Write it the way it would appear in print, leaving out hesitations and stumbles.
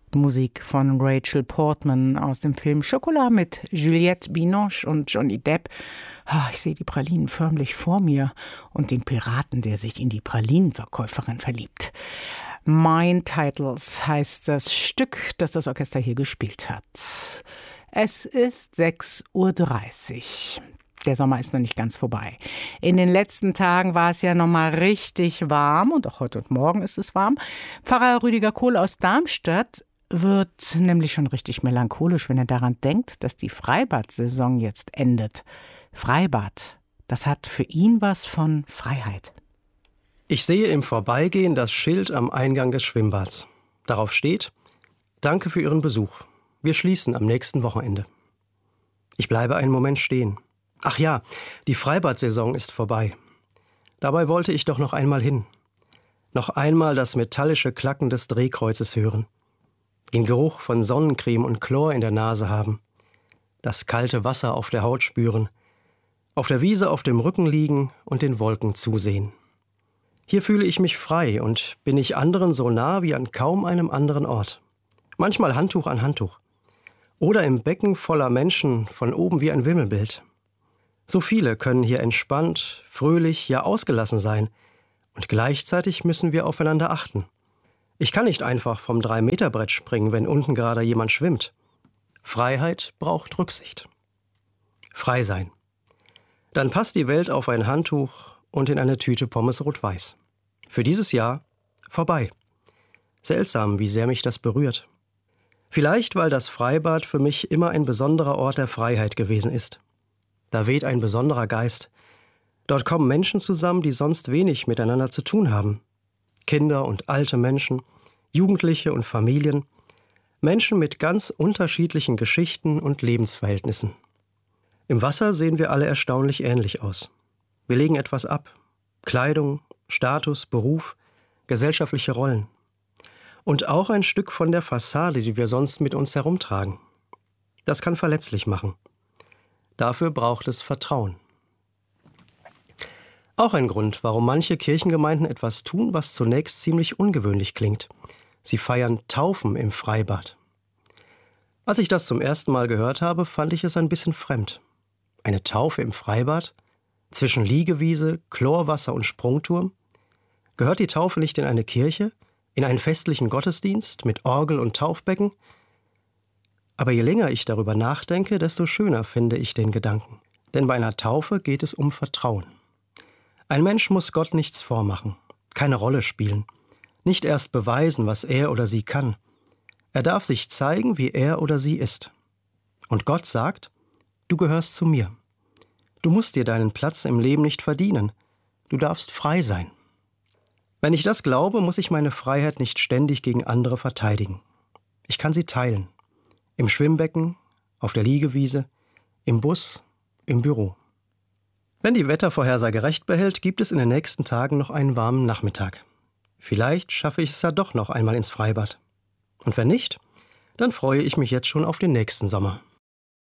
Musik von Rachel Portman aus dem Film Chocolat mit Juliette Binoche und Johnny Depp. Ich sehe die Pralinen förmlich vor mir und den Piraten, der sich in die Pralinenverkäuferin verliebt. Mind Titles heißt das Stück, das das Orchester hier gespielt hat. Es ist 6:30 Uhr. Der Sommer ist noch nicht ganz vorbei. In den letzten Tagen war es ja noch mal richtig warm und auch heute und morgen ist es warm. Pfarrer Rüdiger Kohl aus Darmstadt wird nämlich schon richtig melancholisch, wenn er daran denkt, dass die Freibad-Saison jetzt endet. Freibad, das hat für ihn was von Freiheit. Ich sehe im Vorbeigehen das Schild am Eingang des Schwimmbads. Darauf steht: Danke für Ihren Besuch. Wir schließen am nächsten Wochenende. Ich bleibe einen Moment stehen. Ach ja, die Freibad-Saison ist vorbei. Dabei wollte ich doch noch einmal hin. Noch einmal das metallische Klacken des Drehkreuzes hören. Den Geruch von Sonnencreme und Chlor in der Nase haben. Das kalte Wasser auf der Haut spüren. Auf der Wiese auf dem Rücken liegen und den Wolken zusehen. Hier fühle ich mich frei und bin ich anderen so nah wie an kaum einem anderen Ort. Manchmal Handtuch an Handtuch. Oder im Becken voller Menschen von oben wie ein Wimmelbild. So viele können hier entspannt, fröhlich, ja ausgelassen sein. Und gleichzeitig müssen wir aufeinander achten. Ich kann nicht einfach vom 3-Meter-Brett springen, wenn unten gerade jemand schwimmt. Freiheit braucht Rücksicht. Frei sein. Dann passt die Welt auf ein Handtuch und in eine Tüte Pommes rot-weiß. Für dieses Jahr vorbei. Seltsam, wie sehr mich das berührt. Vielleicht, weil das Freibad für mich immer ein besonderer Ort der Freiheit gewesen ist. Da weht ein besonderer Geist. Dort kommen Menschen zusammen, die sonst wenig miteinander zu tun haben. Kinder und alte Menschen, Jugendliche und Familien, Menschen mit ganz unterschiedlichen Geschichten und Lebensverhältnissen. Im Wasser sehen wir alle erstaunlich ähnlich aus. Wir legen etwas ab. Kleidung, Status, Beruf, gesellschaftliche Rollen. Und auch ein Stück von der Fassade, die wir sonst mit uns herumtragen. Das kann verletzlich machen. Dafür braucht es Vertrauen. Auch ein Grund, warum manche Kirchengemeinden etwas tun, was zunächst ziemlich ungewöhnlich klingt. Sie feiern Taufen im Freibad. Als ich das zum ersten Mal gehört habe, fand ich es ein bisschen fremd. Eine Taufe im Freibad? Zwischen Liegewiese, Chlorwasser und Sprungturm? Gehört die Taufe nicht in eine Kirche? In einen festlichen Gottesdienst mit Orgel und Taufbecken? Aber je länger ich darüber nachdenke, desto schöner finde ich den Gedanken. Denn bei einer Taufe geht es um Vertrauen. Ein Mensch muss Gott nichts vormachen, keine Rolle spielen, nicht erst beweisen, was er oder sie kann. Er darf sich zeigen, wie er oder sie ist. Und Gott sagt: Du gehörst zu mir. Du musst dir deinen Platz im Leben nicht verdienen. Du darfst frei sein. Wenn ich das glaube, muss ich meine Freiheit nicht ständig gegen andere verteidigen. Ich kann sie teilen. Im Schwimmbecken, auf der Liegewiese, im Bus, im Büro. Wenn die Wettervorhersage recht behält, gibt es in den nächsten Tagen noch einen warmen Nachmittag. Vielleicht schaffe ich es ja doch noch einmal ins Freibad. Und wenn nicht, dann freue ich mich jetzt schon auf den nächsten Sommer.